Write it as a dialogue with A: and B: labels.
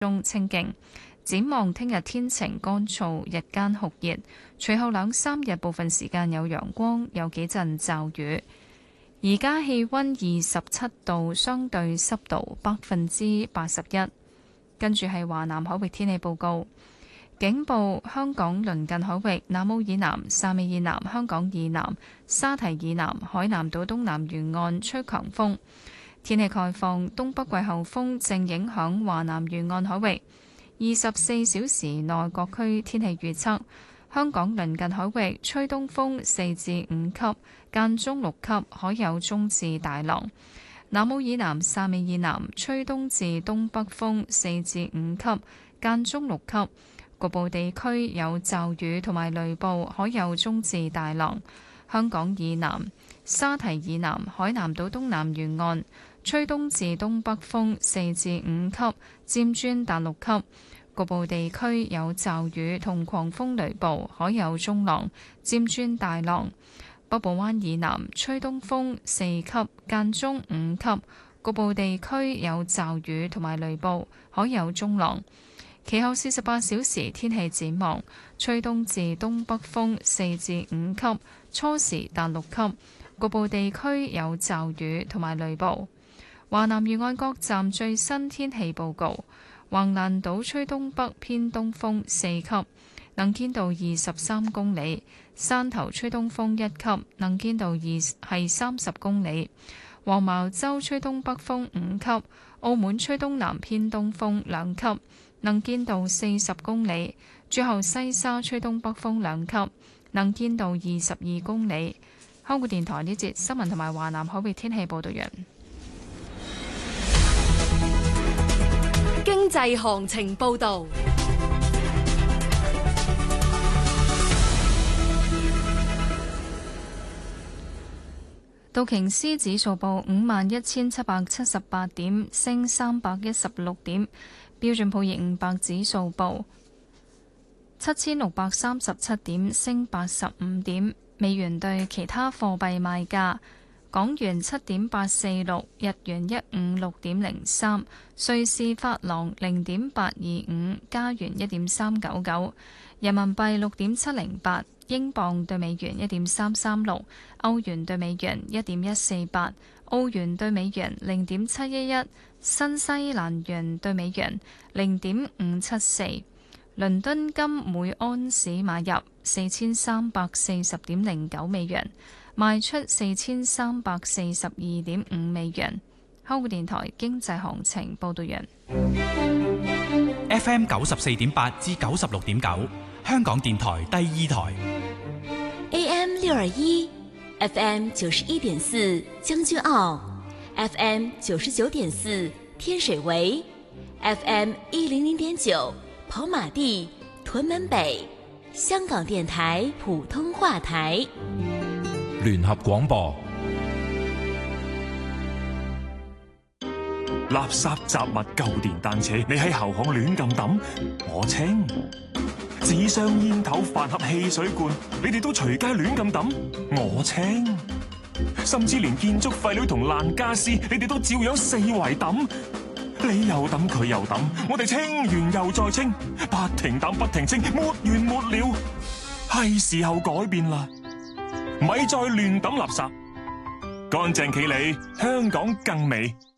A: 中清勁。展望聽日天晴乾燥，日間酷熱，隨後2-3日部分時間有陽光，有幾陣驟雨。而家氣溫27度，相對濕度81%。跟住係華南海域天氣報告。警報：香港鄰近海域、南澳以南、汕尾以南、香港以南、沙堤以南、海南島東南沿岸吹強風。天氣概況：東北季候風正影響華南沿岸海域。24小時內各區天氣預測：香港鄰近海域吹東風4至5級，間中6級，海有中至大浪。南澳以南、汕尾以南吹東至東北風4至5級，間中6級。局部地區有驟雨同埋雷暴，海有中至大浪。香港以南、沙堤以南、海南島東南沿岸吹東至東北風4至5級，漸轉達6級。局部地區有驟雨同狂風雷暴，海有中浪，漸轉大浪。北部灣以南吹東風4級，間中5級。局部地區有驟雨同埋雷暴，海有中浪。其後48小時天氣展望：吹東至東北風4至5級，初時達6級，局部地區有驟雨同埋雷暴。華南沿岸各站最新天氣報告：橫瀾島吹東北偏東風4級，能見度23公里；汕頭吹東風1級，能見度係30公里；黃茅洲吹東北風5級，澳門吹東南偏東風2級。能見度40公里，最後西沙吹東北風2級，能見度22公里。香港電台呢節新聞同埋華南海域天氣報道完。
B: 經濟行情報道。
A: 道瓊斯指數報51,778點，升316點。標準普爾500指數報7,637點，升85點。美元對其他貨幣賣價：港元7.846，日元156.03，瑞士法郎0.825，加元1.399，人民幣6.708，英鎊對美元1.336，歐元對美元1.148，澳元對美元0.711，新西蘭元對美元0.574。倫敦金每安士買入4340.09美元，賣出4342.5美元。香港電台經濟行情報道完。
C: FM 94.8至96.9，香港電台第二台。
B: AM 621 FM 91.4將軍澳 FM 99.4天水圍 FM 100.9跑馬地屯門北，香港電台普通話台。
D: 聯合廣播。
E: 垃圾雜物舊電單車，你喺後巷亂咁抌，我清；紙箱煙頭飯盒汽水罐，你哋都隨街亂咁抌，我清；甚至連建築廢料同爛家私，你哋都照樣四圍抌。你又抌，佢又抌，我哋清完又再清，不停抌不停清，沒完沒了。係時候改變啦，咪再亂抌垃圾，乾淨企理，香港更美。